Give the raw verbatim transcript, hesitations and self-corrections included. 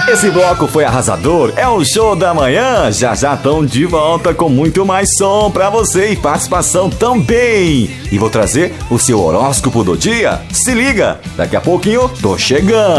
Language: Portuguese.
Esse bloco foi arrasador, é o Show da Manhã. Já já estão de volta com muito mais som pra você e participação também. E vou trazer o seu horóscopo do dia. Se liga, daqui a pouquinho tô chegando.